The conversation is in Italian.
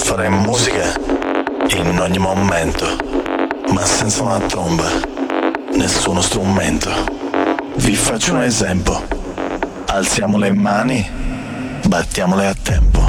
fare musica in ogni momento, ma senza una tromba, nessuno strumento. Vi faccio un esempio: alziamo le mani, battiamole a tempo.